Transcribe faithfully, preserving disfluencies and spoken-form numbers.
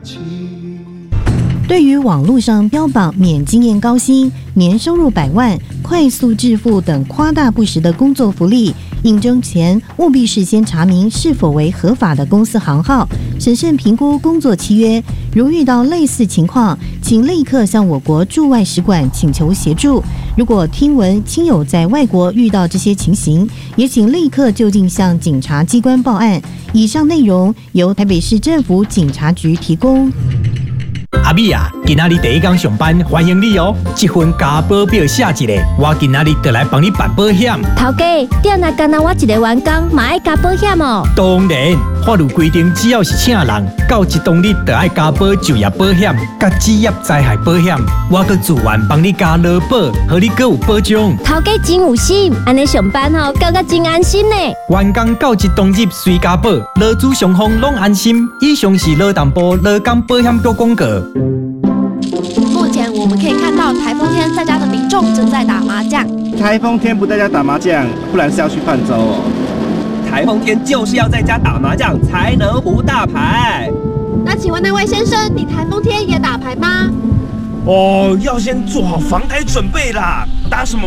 对于网络上标榜免经验高薪、年收入百万、快速致富等夸大不实的工作福利，应征前务必事先查明是否为合法的公司行号，审慎评估工作契约。如遇到类似情况，请立刻向我国驻外使馆请求协助。如果听闻亲友在外国遇到这些情形，也请立刻就近向警察机关报案。以上内容由台北市政府警察局提供。 阿美啊，今仔日第一天上班，欢迎你哦！这份加保表写一个，我今仔日就来帮你办保险。 头家，店内干那我一个员工，嘛爱加保险哦。 当然，法律规定，只要是请人，到一当日就爱加保就业保险、甲职业灾害保险。我阁自愿帮你加劳保，互你阁有保障。 头家真有心，安尼上班吼，感觉真安心呢。 员工到一当日随加保，劳资双方拢安心。以上是劳动部劳工保险局广告。 目前我们可以看到台风天在家的民众正在打麻将。 台风天不在家打麻将，不然是要去泛舟哦。 台风天就是要在家打麻将才能胡大牌。 那请问那位先生，你台风天也打牌吗？ 哦，要先做好防台准备啦，打什么